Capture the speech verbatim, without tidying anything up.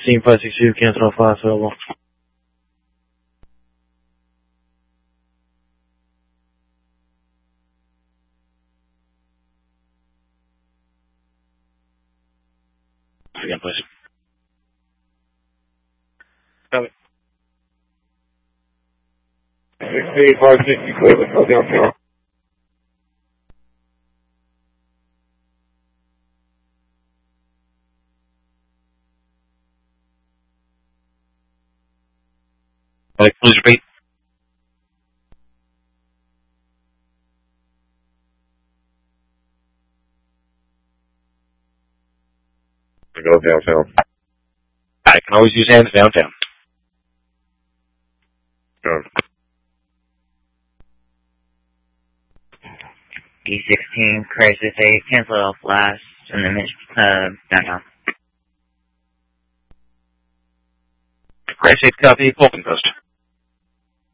sixteen five six two, cancel off last available. Again, please. Copy. sixteen five sixty, clearly, go downtown. Right, please repeat. Go downtown. I can always use hands downtown. Go. D sixteen, crisis eight, cancel off last, and then uh, downtown. Crisis eight, copy, open post.